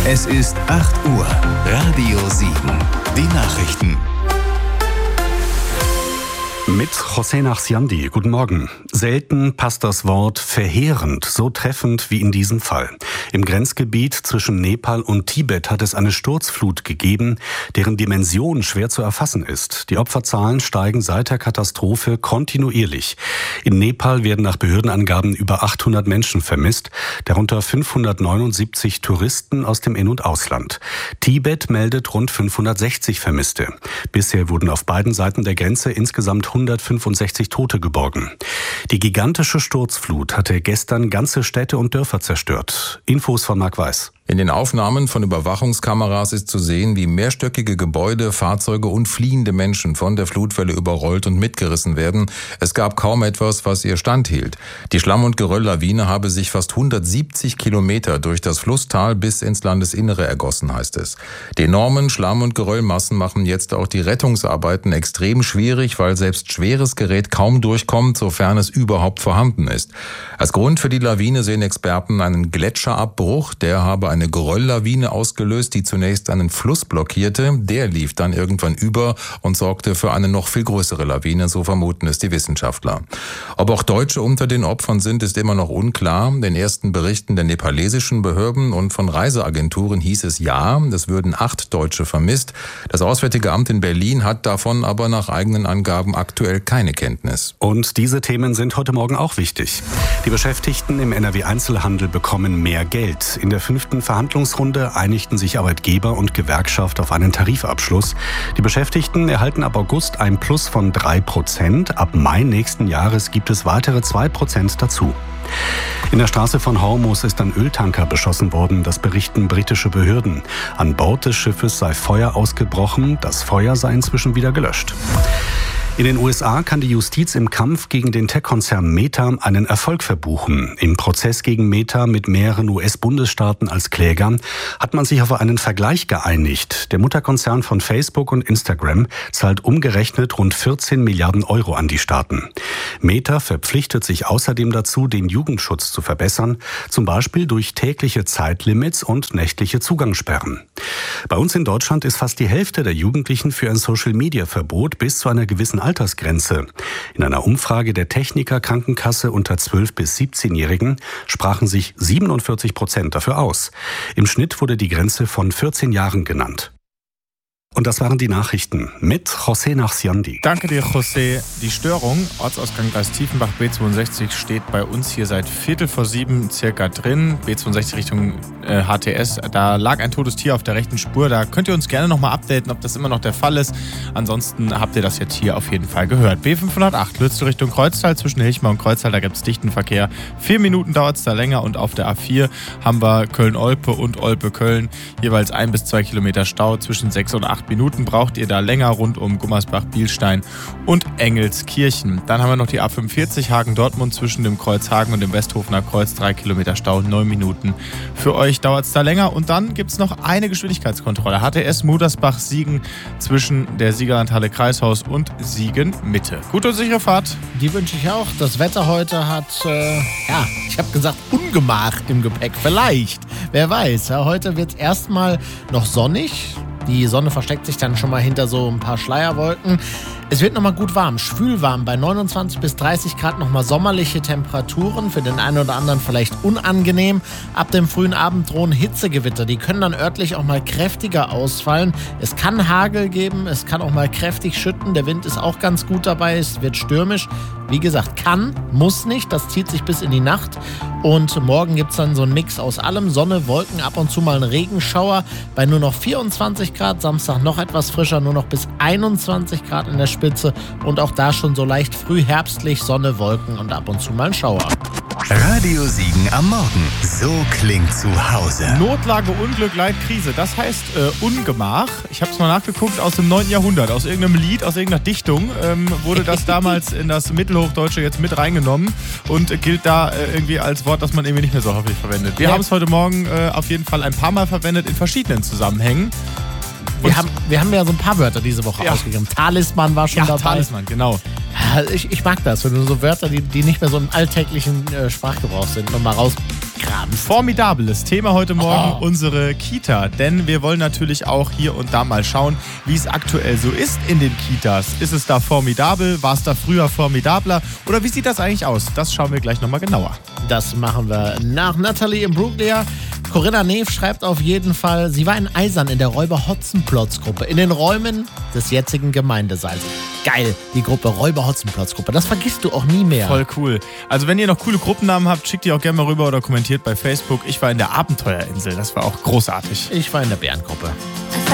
Es ist 8 Uhr. Radio Siegen. Die Nachrichten. Mit José Nachsiandi. Guten Morgen. Selten passt das Wort verheerend so treffend wie in diesem Fall. Im Grenzgebiet zwischen Nepal und Tibet hat es eine Sturzflut gegeben, deren Dimension schwer zu erfassen ist. Die Opferzahlen steigen seit der Katastrophe kontinuierlich. In Nepal werden nach Behördenangaben über 800 Menschen vermisst, darunter 579 Touristen aus dem In- und Ausland. Tibet meldet rund 560 Vermisste. Bisher wurden auf beiden Seiten der Grenze insgesamt 165 Tote geborgen. Die gigantische Sturzflut hatte gestern ganze Städte und Dörfer zerstört. Infos von Marc Weiß. In den Aufnahmen von Überwachungskameras ist zu sehen, wie mehrstöckige Gebäude, Fahrzeuge und fliehende Menschen von der Flutwelle überrollt und mitgerissen werden. Es gab kaum etwas, was ihr standhielt. Die Schlamm- und Gerölllawine habe sich fast 170 Kilometer durch das Flusstal bis ins Landesinnere ergossen, heißt es. Die enormen Schlamm- und Geröllmassen machen jetzt auch die Rettungsarbeiten extrem schwierig, weil selbst schweres Gerät kaum durchkommt, sofern es überhaupt vorhanden ist. Als Grund für die Lawine sehen Experten einen Gletscherabbruch, der habe eine Gerölllawine ausgelöst, die zunächst einen Fluss blockierte. Der lief dann irgendwann über und sorgte für eine noch viel größere Lawine, so vermuten es die Wissenschaftler. Ob auch Deutsche unter den Opfern sind, ist immer noch unklar. Den ersten Berichten der nepalesischen Behörden und von Reiseagenturen hieß es ja, es würden 8 Deutsche vermisst. Das Auswärtige Amt in Berlin hat davon aber nach eigenen Angaben aktuell keine Kenntnis. Und diese Themen sind heute Morgen auch wichtig. Die Beschäftigten im NRW-Einzelhandel bekommen mehr Geld. In der 5. Verhandlungsrunde einigten sich Arbeitgeber und Gewerkschaft auf einen Tarifabschluss. Die Beschäftigten erhalten ab August ein Plus von 3%. Ab Mai nächsten Jahres gibt es weitere 2% dazu. In der Straße von Hormuz ist ein Öltanker beschossen worden, das berichten britische Behörden. An Bord des Schiffes sei Feuer ausgebrochen, das Feuer sei inzwischen wieder gelöscht. In den USA kann die Justiz im Kampf gegen den Tech-Konzern Meta einen Erfolg verbuchen. Im Prozess gegen Meta mit mehreren US-Bundesstaaten als Kläger hat man sich auf einen Vergleich geeinigt. Der Mutterkonzern von Facebook und Instagram zahlt umgerechnet rund 14 Milliarden Euro an die Staaten. Meta verpflichtet sich außerdem dazu, den Jugendschutz zu verbessern, zum Beispiel durch tägliche Zeitlimits und nächtliche Zugangssperren. Bei uns in Deutschland ist fast die Hälfte der Jugendlichen für ein Social-Media-Verbot bis zu einer gewissen Altersgrenze. In einer Umfrage der Techniker Krankenkasse unter 12- bis 17-Jährigen sprachen sich 47% dafür aus. Im Schnitt wurde die Grenze von 14 Jahren genannt. Und das waren die Nachrichten mit José Nachsiandi. Danke dir, José. Die Störung, Ortsausgang Gleis Tiefenbach, B62, steht bei uns hier seit 6:45 circa drin. B62 Richtung HTS. Da lag ein totes Tier auf der rechten Spur. Da könnt ihr uns gerne nochmal updaten, ob das immer noch der Fall ist. Ansonsten habt ihr das jetzt hier auf jeden Fall gehört. B508, Lützel Richtung Kreuztal. Zwischen Hilchmar und Kreuztal, da gibt es dichten Verkehr. 4 Minuten dauert es da länger. Und auf der A4 haben wir Köln-Olpe und Olpe-Köln. Jeweils 1 bis 2 Kilometer Stau. Zwischen 6 und 8 Minuten braucht ihr da länger rund um Gummersbach-Bielstein und Engelskirchen. Dann haben wir noch die A45 Hagen-Dortmund zwischen dem Kreuz Hagen und dem Westhofener Kreuz. 3 Kilometer Stau, 9 Minuten. Für euch dauert es da länger. Und dann gibt es noch eine Geschwindigkeitskontrolle. HTS Mudersbach-Siegen zwischen der Siegerlandhalle Kreishaus und Siegen-Mitte. Gute und sichere Fahrt. Die wünsche ich auch. Das Wetter heute hat, ich habe gesagt, Ungemach im Gepäck. Vielleicht. Wer weiß. Ja, heute wird es erstmal noch sonnig. Die Sonne versteckt sich dann schon mal hinter so ein paar Schleierwolken. Es wird nochmal gut warm, schwülwarm, bei 29 bis 30 Grad nochmal sommerliche Temperaturen, für den einen oder anderen vielleicht unangenehm. Ab dem frühen Abend drohen Hitzegewitter, die können dann örtlich auch mal kräftiger ausfallen. Es kann Hagel geben, es kann auch mal kräftig schütten, der Wind ist auch ganz gut dabei, es wird stürmisch. Wie gesagt, kann, muss nicht, das zieht sich bis in die Nacht. Und morgen gibt es dann so einen Mix aus allem, Sonne, Wolken, ab und zu mal ein Regenschauer. Bei nur noch 24 Grad, Samstag noch etwas frischer, nur noch bis 21 Grad in der Spitze. Und auch da schon so leicht frühherbstlich, Sonne, Wolken und ab und zu mal ein Schauer. Radio Siegen am Morgen. So klingt zu Hause. Notlage, Unglück, Leid, Krise. Das heißt Ungemach. Ich habe es mal nachgeguckt, aus dem 9. Jahrhundert. Aus irgendeinem Lied, aus irgendeiner Dichtung wurde das damals in das Mittelhochdeutsche jetzt mit reingenommen und gilt da irgendwie als Wort, das man irgendwie nicht mehr so häufig verwendet. Wir haben es heute Morgen auf jeden Fall ein paar Mal verwendet in verschiedenen Zusammenhängen. Wir haben ja so ein paar Wörter diese Woche ausgegeben. Talisman war schon dabei. Talisman, genau. Ich mag das, wenn du so Wörter, die nicht mehr so im alltäglichen Sprachgebrauch sind, nochmal rausgraben. Formidables Thema heute Morgen, unsere Kita. Denn wir wollen natürlich auch hier und da mal schauen, wie es aktuell so ist in den Kitas. Ist es da formidabel? War es da früher formidabler? Oder wie sieht das eigentlich aus? Das schauen wir gleich nochmal genauer. Das machen wir nach Natalie im Bruglia. Corinna Neef schreibt auf jeden Fall, sie war in Eisern in der Räuber-Hotzenplotz-Gruppe in den Räumen des jetzigen Gemeindesaals. Geil, die Gruppe Räuber-Hotzenplotz-Gruppe. Das vergisst du auch nie mehr. Voll cool. Also wenn ihr noch coole Gruppennamen habt, schickt die auch gerne mal rüber oder kommentiert bei Facebook. Ich war in der Abenteuerinsel, das war auch großartig. Ich war in der Bärengruppe.